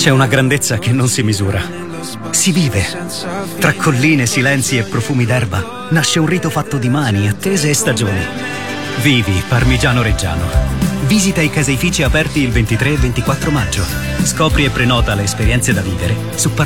C'è una grandezza che non si misura. Si vive. Tra colline, silenzi e profumi d'erba nasce un rito fatto di mani, attese e stagioni. Vivi Parmigiano Reggiano. Visita i caseifici aperti il 23 e 24 maggio. Scopri e prenota le esperienze da vivere su